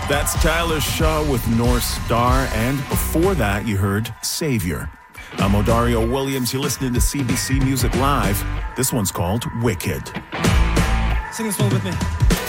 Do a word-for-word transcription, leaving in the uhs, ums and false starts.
That's Tyler Shaw with North Star, and before that, you heard Savior. I'm Odario Williams. You're listening to C B C Music Live. This one's called Wicked. Sing this one with me.